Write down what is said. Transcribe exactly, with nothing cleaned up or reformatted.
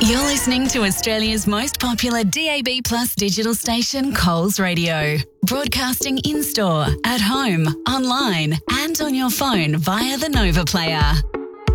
You're listening to Australia's most popular D A B Plus digital station, Coles Radio. Broadcasting in-store, at home, online and on your phone via the Nova Player.